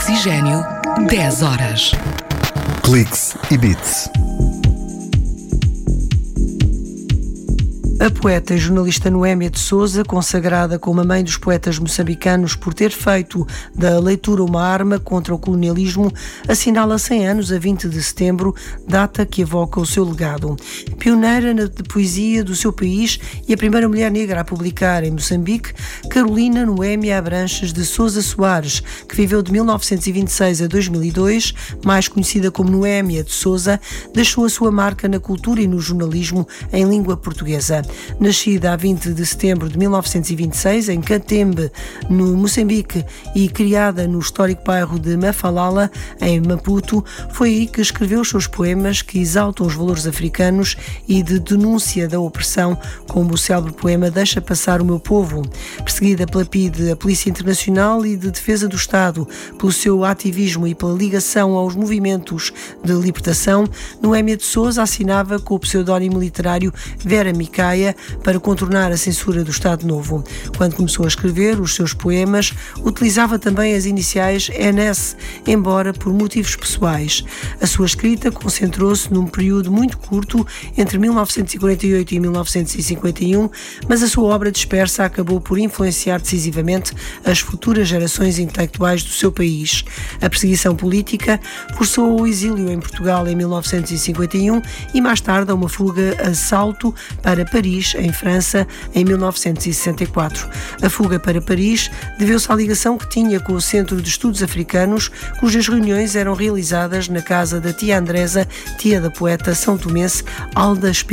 Oxigênio, 10 horas. Cliques e Beats. A poeta e jornalista Noémia de Sousa, consagrada como a mãe dos poetas moçambicanos por ter feito da leitura uma arma contra o colonialismo, assinala 100 anos a 20 de setembro, data que evoca o seu legado. Pioneira na poesia do seu país e a primeira mulher negra a publicar em Moçambique, Carolina Noémia Abranches de Sousa Soares, que viveu de 1926 a 2002, mais conhecida como Noémia de Sousa, deixou a sua marca na cultura e no jornalismo em língua portuguesa. Nascida a 20 de setembro de 1926 em Catembe, no Moçambique, e criada no histórico bairro de Mafalala, em Maputo, foi aí que escreveu os seus poemas que exaltam os valores africanos e de denúncia da opressão, como o célebre poema Deixa Passar o Meu Povo. Perseguida pela PIDE, a Polícia Internacional, e de Defesa do Estado, pelo seu ativismo e pela ligação aos movimentos de libertação, Noémia de Sousa assinava com o pseudónimo literário Vera Micaia para contornar a censura do Estado Novo. Quando começou a escrever os seus poemas, utilizava também as iniciais NS, embora por motivos pessoais. A sua escrita concentrou-se num período muito curto, entre 1948 e 1951, mas a sua obra dispersa acabou por influenciar decisivamente as futuras gerações intelectuais do seu país. A perseguição política forçou o exílio em Portugal em 1951 e mais tarde a uma fuga a Salto para Paris, em França, em 1964. A fuga para Paris deveu-se à ligação que tinha com o Centro de Estudos Africanos, cujas reuniões eram realizadas na casa da tia Andresa, tia da poeta são tomense Alda Espírito.